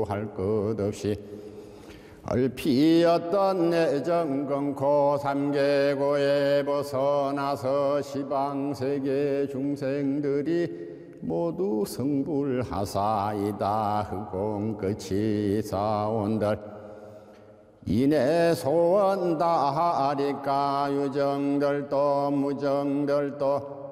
구할 것 없이 얼피었던 내정 끊고 삼계고에 벗어나서 시방세계 중생들이 모두 성불하사이다 흑공 끝이 사온들 이내 소원 다하리까 유정들도 무정들도